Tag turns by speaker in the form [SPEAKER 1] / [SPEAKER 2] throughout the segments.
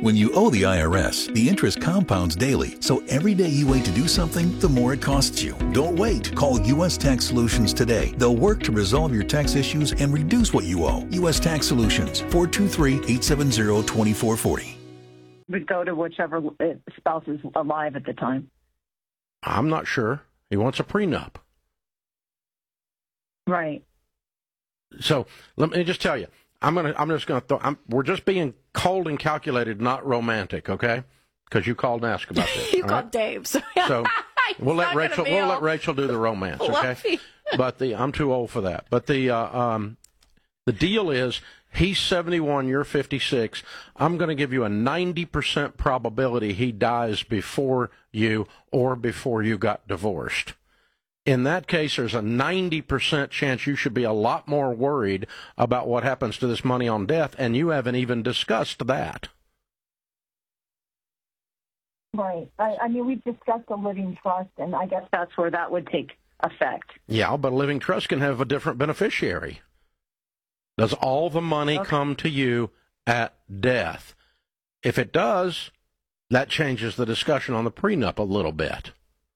[SPEAKER 1] When you owe the IRS, the interest compounds daily, so every day you wait to do something, the more it costs you. Don't wait. Call U.S. Tax Solutions today. They'll work to resolve your tax issues and reduce what you owe. U.S. Tax Solutions, 423-870-2440.
[SPEAKER 2] Would go to whichever spouse is alive at the time.
[SPEAKER 3] I'm not sure. He wants a prenup.
[SPEAKER 2] Right.
[SPEAKER 3] So let me just tell you, we're just being cold and calculated, not romantic, okay? Because you called and asked about this.
[SPEAKER 4] You called Dave, so
[SPEAKER 3] we'll let Rachel do the romance, okay? But I'm too old for that. But the deal is, he's 71, you're 56. I'm going to give you a 90% probability he dies before you or before you got divorced. In that case, there's a 90% chance you should be a lot more worried about what happens to this money on death, and you haven't even discussed that.
[SPEAKER 2] Right. I mean, we've discussed a living trust, and I guess that's where that would take effect.
[SPEAKER 3] Yeah, but a living trust can have a different beneficiary. Does all the money come to you at death? If it does, that changes the discussion on the prenup a little bit.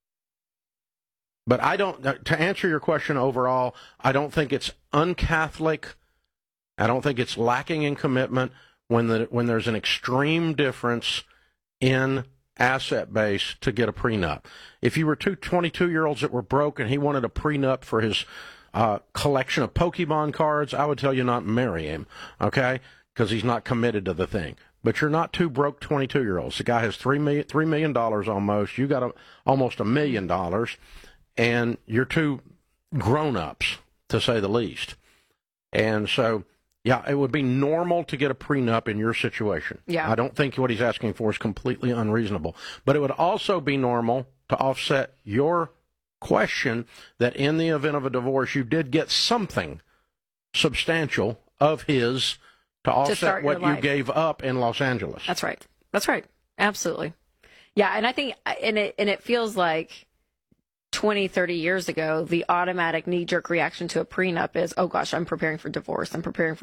[SPEAKER 3] But to answer your question overall, I don't think it's un-Catholic. I don't think it's lacking in commitment when there's an extreme difference in asset base to get a prenup. If you were two 22-year-olds that were broke and he wanted a prenup for his collection of Pokemon cards, I would tell you not to marry him, okay? Because he's not committed to the thing. But you're not two broke 22-year-olds. The guy has $3 million almost. You got almost $1 million. And you're two grown-ups, to say the least. And so, yeah, it would be normal to get a prenup in your situation.
[SPEAKER 4] Yeah.
[SPEAKER 3] I don't think what he's asking for is completely unreasonable. But it would also be normal to offset your question that in the event of a divorce, you did get something substantial of his to offset what you gave up in Los Angeles.
[SPEAKER 4] That's right. That's right. Absolutely. Yeah, and I think, and it feels like 20, 30 years ago, the automatic knee-jerk reaction to a prenup is, oh gosh, I'm preparing for divorce.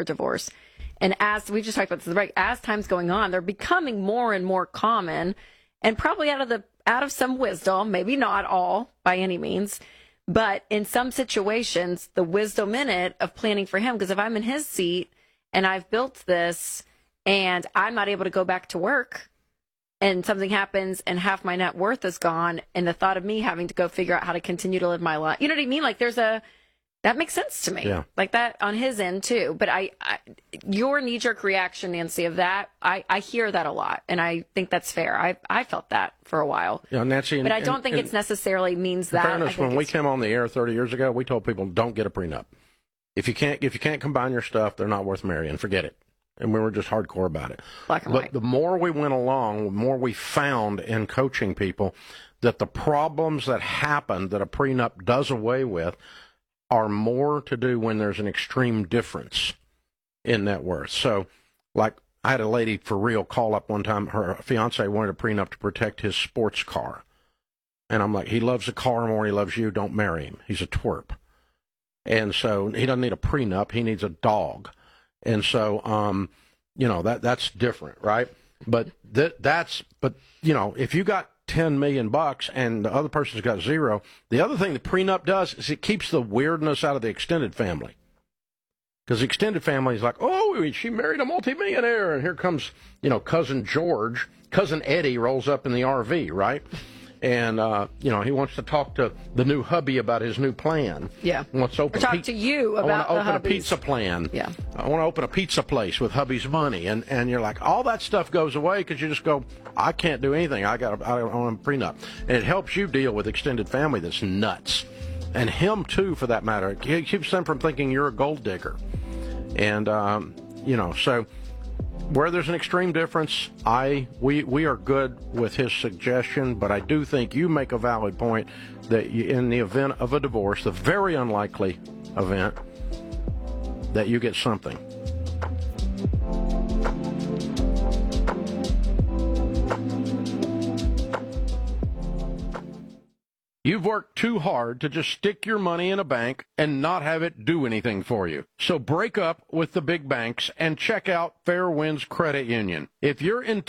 [SPEAKER 4] And as we just talked about this, as time's going on, they're becoming more and more common, and probably out of some wisdom, maybe not all by any means, but in some situations, the wisdom in it of planning for him, because if I'm in his seat and I've built this and I'm not able to go back to work, and something happens and half my net worth is gone, and the thought of me having to go figure out how to continue to live my life, you know what I mean? Like that makes sense to me.
[SPEAKER 3] Yeah.
[SPEAKER 4] Like that on his end too. But your knee-jerk reaction, Nancy, of that, I hear that a lot, and I think that's fair. I felt that for a while.
[SPEAKER 3] Yeah, Nancy.
[SPEAKER 4] But I don't think it necessarily means that.
[SPEAKER 3] Fairness, when we came on the air 30 years ago, we told people don't get a prenup. If you can't combine your stuff, they're not worth marrying. Forget it. And we were just hardcore about it.
[SPEAKER 4] Black and white.
[SPEAKER 3] But the more we went along, the more we found in coaching people that the problems that happen that a prenup does away with are more to do when there's an extreme difference in net worth. So, like, I had a lady for real call up one time. Her fiance wanted a prenup to protect his sports car. And I'm like, he loves the car more than he loves you. Don't marry him. He's a twerp. And so he doesn't need a prenup. He needs a dog. And so, that's different, right? But if you got $10 million and the other person's got zero, the other thing the prenup does is it keeps the weirdness out of the extended family. Because the extended family is like, oh, she married a multimillionaire, and here comes, cousin George, cousin Eddie rolls up in the RV, right? And, he wants to talk to the new hubby about his new plan.
[SPEAKER 4] Yeah.
[SPEAKER 3] He wants to open
[SPEAKER 4] talk to you about
[SPEAKER 3] I want to open a
[SPEAKER 4] hubbies.
[SPEAKER 3] pizza plan.
[SPEAKER 4] Yeah.
[SPEAKER 3] I want to open a pizza place with hubby's money. And you're like, all that stuff goes away because you just go, I can't do anything. I want a prenup. And it helps you deal with extended family that's nuts. And him, too, for that matter. It keeps them from thinking you're a gold digger. And, so where there's an extreme difference, we are good with his suggestion, but I do think you make a valid point that in the event of a divorce, the very unlikely event, that you get something. You've worked too hard to just stick your money in a bank and not have it do anything for you. So break up with the big banks and check out Fair Winds Credit Union. If you're in